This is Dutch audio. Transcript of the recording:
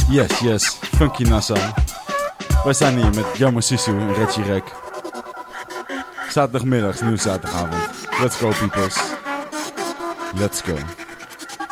Yes, Funky Nassau. Wij staan hier met Jammer Sisu en Reggie Rek. Zaterdagmiddag, nieuwe zaterdagavond. Let's go, peoples. Let's go.